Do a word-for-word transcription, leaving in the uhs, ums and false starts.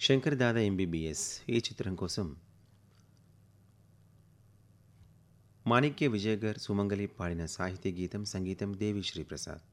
Shankar Dada MBBS ఈ చిత్రం కోసం మాణిక్య విజయ్ గారు సుమంగలి పాడిన సాహితీ గీతం సంగీతం దేవి శ్రీప్రసాద్.